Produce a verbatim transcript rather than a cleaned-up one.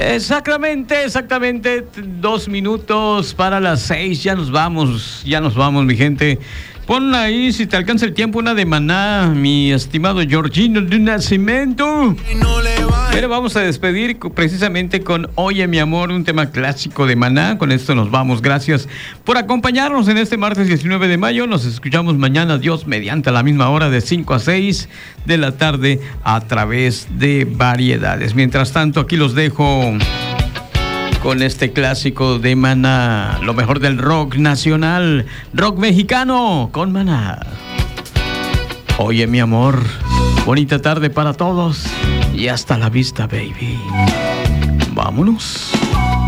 Exactamente, exactamente. Dos minutos para las seis. Ya nos vamos, ya nos vamos, mi gente. Pon ahí, si te alcanza el tiempo, una de Maná, mi estimado Georgino de Nascimento. Pero vamos a despedir precisamente con Oye, mi amor, un tema clásico de Maná. Con esto nos vamos. Gracias por acompañarnos en este martes diecinueve de mayo. Nos escuchamos mañana, Dios mediante, a la misma hora, de cinco a seis de la tarde, a través de Variedades. Mientras tanto, aquí los dejo con este clásico de Maná, lo mejor del rock nacional, rock mexicano, con Maná. Oye, mi amor, bonita tarde para todos y hasta la vista, baby. Vámonos.